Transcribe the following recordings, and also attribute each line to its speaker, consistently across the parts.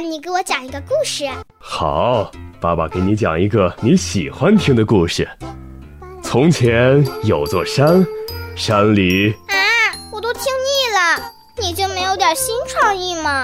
Speaker 1: 你给我讲一个故事。
Speaker 2: 好，爸爸给你讲一个你喜欢听的故事。从前有座山，山里……
Speaker 1: 我都听腻了，你就没有点新创意吗？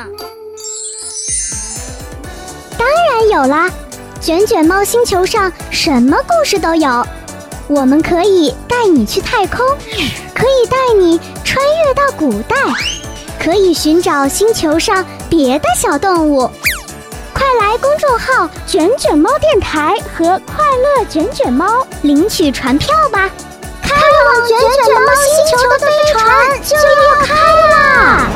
Speaker 3: 当然有啦，卷卷猫星球上什么故事都有。我们可以带你去太空，可以带你穿越到古代，可以寻找星球上别的小动物。快来公众号卷卷猫电台和快乐卷卷猫领取船票吧，开往卷卷猫星球的飞船就要开啦！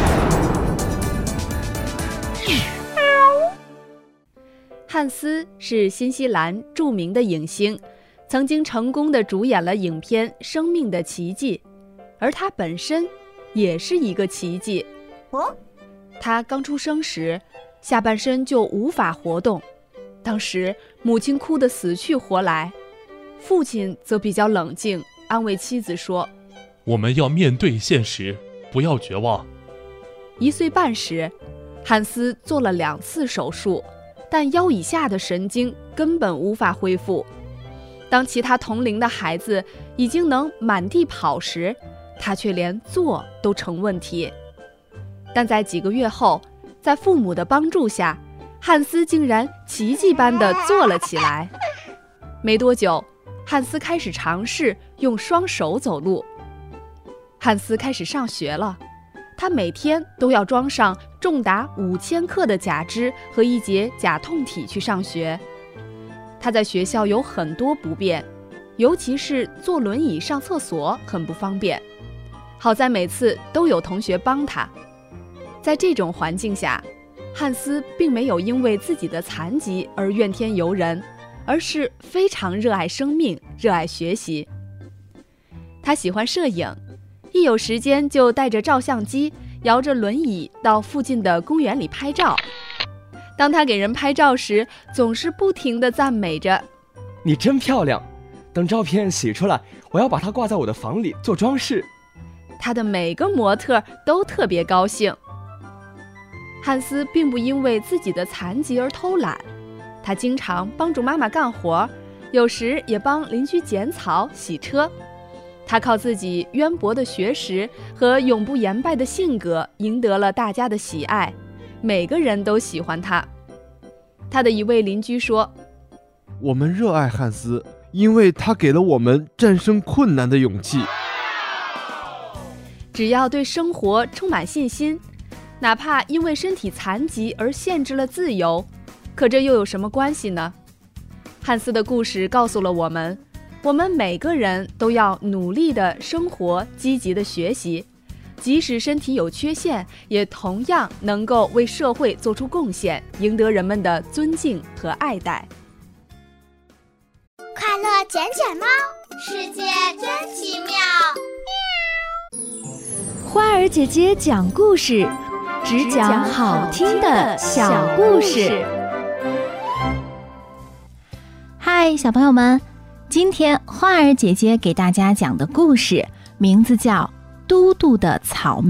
Speaker 4: 汉斯是新西兰著名的影星，曾经成功地主演了影片《生命的奇迹》，而他本身也是一个奇迹。他刚出生时，下半身就无法活动，当时母亲哭得死去活来，父亲则比较冷静，安慰妻子说：“
Speaker 5: 我们要面对现实，不要绝望。
Speaker 4: ”1岁半时，汉斯做了2次手术，但腰以下的神经根本无法恢复。当其他同龄的孩子已经能满地跑时，他却连坐都成问题。但在几个月后，在父母的帮助下，汉斯竟然奇迹般地坐了起来。没多久，汉斯开始尝试用双手走路。汉斯开始上学了，他每天都要装上重达5000克的假肢和1节假痛体去上学。他在学校有很多不便，尤其是坐轮椅上厕所很不方便。好在每次都有同学帮他。在这种环境下，汉斯并没有因为自己的残疾而怨天尤人，而是非常热爱生命，热爱学习。他喜欢摄影，一有时间就带着照相机，摇着轮椅到附近的公园里拍照。当他给人拍照时，总是不停地赞美着：“
Speaker 6: 你真漂亮！等照片洗出来，我要把它挂在我的房里做装饰。”
Speaker 4: 他的每个模特都特别高兴。汉斯并不因为自己的残疾而偷懒，他经常帮助妈妈干活，有时也帮邻居剪草、洗车。他靠自己渊博的学识和永不言败的性格赢得了大家的喜爱，每个人都喜欢他。他的一位邻居说：“
Speaker 7: 我们热爱汉斯，因为他给了我们战胜困难的勇气。”
Speaker 4: 只要对生活充满信心，哪怕因为身体残疾而限制了自由，可这又有什么关系呢？汉斯的故事告诉了我们，我们每个人都要努力的生活，积极的学习，即使身体有缺陷，也同样能够为社会做出贡献，赢得人们的尊敬和爱戴。
Speaker 1: 快乐卷卷猫，世界真奇妙。
Speaker 8: 花儿姐姐讲故事，只讲好听的小故事。
Speaker 9: 嗨，小朋友们，今天花儿姐姐给大家讲的故事名字叫《嘟嘟的草莓》。